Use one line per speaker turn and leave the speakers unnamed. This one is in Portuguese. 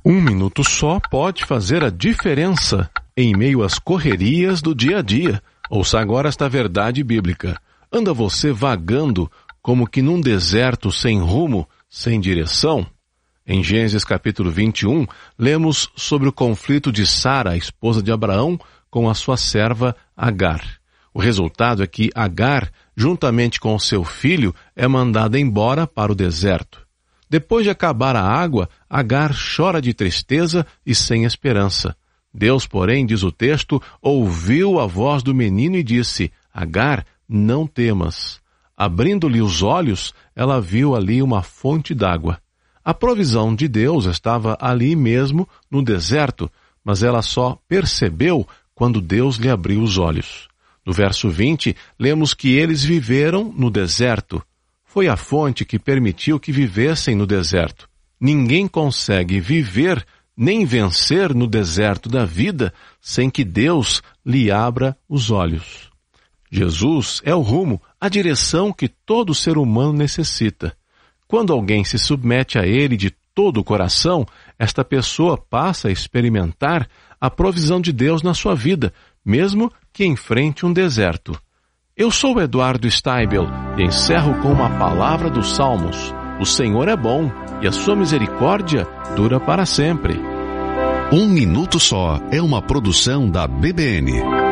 Um minuto só pode fazer a diferença em meio às correrias do dia a dia. Ouça agora esta verdade bíblica. Anda você vagando como que num deserto sem rumo, sem direção? Em Gênesis capítulo 21, lemos sobre o conflito de Sara, a esposa de Abraão, com a sua serva Agar. O resultado é que Agar, juntamente com seu filho, é mandada embora para o deserto. Depois de acabar a água, Agar chora de tristeza e sem esperança. Deus, porém, diz o texto, ouviu a voz do menino e disse: Agar, não temas. Abrindo-lhe os olhos, ela viu ali uma fonte d'água. A provisão de Deus estava ali mesmo, no deserto, mas ela só percebeu quando Deus lhe abriu os olhos. No verso 20, lemos que eles viveram no deserto. Foi a fonte que permitiu que vivessem no deserto. Ninguém consegue viver nem vencer no deserto da vida sem que Deus lhe abra os olhos. Jesus é o rumo, a direção que todo ser humano necessita. Quando alguém se submete a Ele de todo o coração, esta pessoa passa a experimentar a provisão de Deus na sua vida, mesmo que enfrente um deserto. Eu sou Eduardo Steibel e encerro com uma palavra dos Salmos. O Senhor é bom e a sua misericórdia dura para sempre.
Um Minuto Só é uma produção da BBN.